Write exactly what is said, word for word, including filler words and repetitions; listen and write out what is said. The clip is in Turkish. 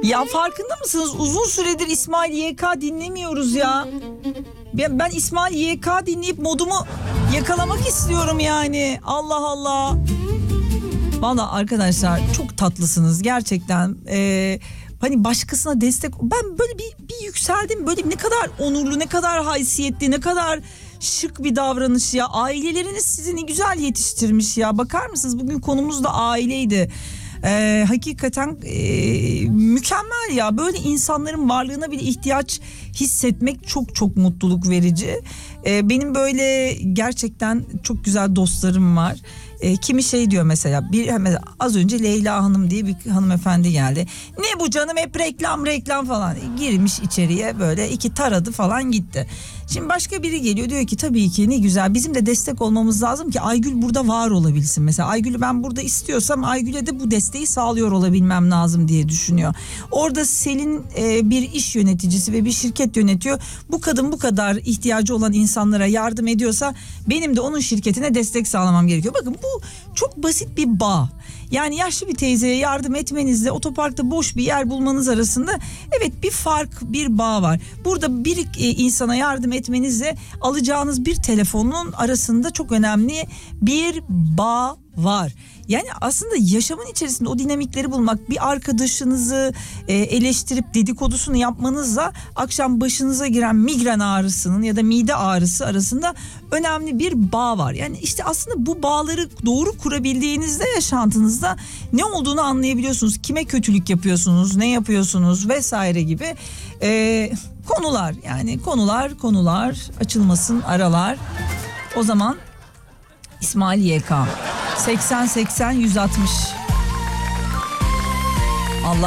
Ya farkında mısınız? Uzun süredir İsmail Y K dinlemiyoruz ya. Ben, ben İsmail Y K dinleyip modumu yakalamak istiyorum yani. Allah Allah. Vallahi arkadaşlar çok tatlısınız gerçekten. Ee, hani başkasına destek... Ben böyle bir, bir yükseldim. Böyle ne kadar onurlu, ne kadar haysiyetli, ne kadar şık bir davranış ya. Aileleriniz sizi ne güzel yetiştirmiş ya. Bakar mısınız? Bugün konumuz da aileydi. Ee, hakikaten e, mükemmel ya. Böyle insanların varlığına bile ihtiyaç hissetmek çok çok mutluluk verici. Ee, benim böyle gerçekten çok güzel dostlarım var. E, kimi şey diyor mesela, bir mesela az önce Leyla Hanım diye bir hanımefendi geldi. Ne bu canım, hep reklam reklam falan. E, girmiş içeriye böyle iki taradı falan gitti. Şimdi başka biri geliyor, diyor ki tabii ki ne güzel, bizim de destek olmamız lazım ki Aygül burada var olabilsin. Mesela Aygül'ü ben burada istiyorsam Aygül'e de bu desteği sağlıyor olabilmem lazım diye düşünüyor. Orada Selin e, bir iş yöneticisi ve bir şirket yönetiyor. Bu kadın bu kadar ihtiyacı olan insanlara yardım ediyorsa benim de onun şirketine destek sağlamam gerekiyor. Bakın bu çok basit bir bağ. Yani yaşlı bir teyzeye yardım etmenizle otoparkta boş bir yer bulmanız arasında evet bir fark, bir bağ var. Burada bir e, insana yardım etmenizle alacağınız bir telefonun arasında çok önemli bir bağ var. Yani aslında yaşamın içerisinde o dinamikleri bulmak, bir arkadaşınızı e, eleştirip dedikodusunu yapmanızla akşam başınıza giren migren ağrısının ya da mide ağrısı arasında önemli bir bağ var. Yani işte aslında bu bağları doğru kurabildiğinizde yaşantınızda ne olduğunu anlayabiliyorsunuz. Kime kötülük yapıyorsunuz, ne yapıyorsunuz vesaire gibi e, konular. Yani konular konular açılmasın aralar. O zaman İsmail Y K seksen seksen yüz altmış